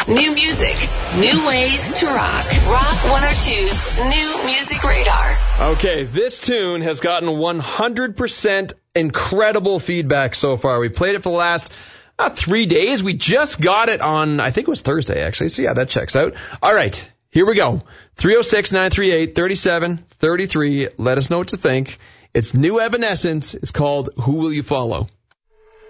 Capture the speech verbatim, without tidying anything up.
New music, new ways to rock. Rock one oh two's New Music Radar. Okay, this tune has gotten one hundred percent incredible feedback so far. We played it for the last uh, three days. We just got it on, I think it was Thursday, actually. So, yeah, that checks out. All right, here we go. three oh six, nine three eight, three seven three three. Let us know what you think. It's new Evanescence. It's called Who Will You Follow?